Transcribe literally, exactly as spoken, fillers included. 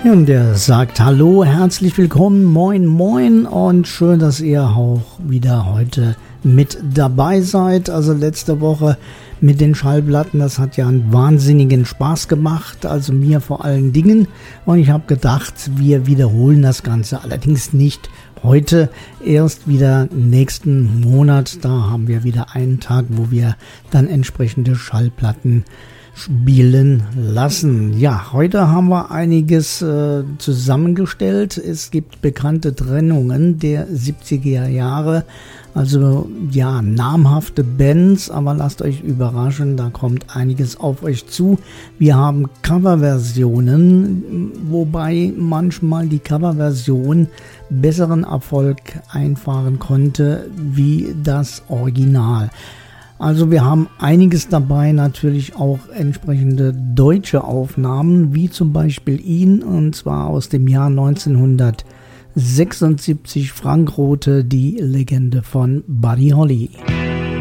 Und der sagt Hallo, herzlich willkommen, moin, moin und schön, dass ihr auch wieder heute mit dabei seid. Also letzte Woche mit den Schallplatten, das hat ja einen wahnsinnigen Spaß gemacht, also mir vor allen Dingen. Und ich habe gedacht, wir wiederholen das Ganze, allerdings nicht heute, erst wieder nächsten Monat. Da haben wir wieder einen Tag, wo wir dann entsprechende Schallplatten spielen lassen. Ja, heute haben wir einiges äh, zusammengestellt. Es gibt bekannte Trennungen der siebziger Jahre, also ja, namhafte Bands, aber lasst euch überraschen, da kommt einiges auf euch zu. Wir haben Coverversionen, wobei manchmal die Coverversion besseren Erfolg einfahren konnte wie das Original. Also wir haben einiges dabei, natürlich auch entsprechende deutsche Aufnahmen, wie zum Beispiel ihn, und zwar aus dem Jahr neunzehnhundertsechsundsiebzig, Frank Rothe, die Legende von Buddy Holly.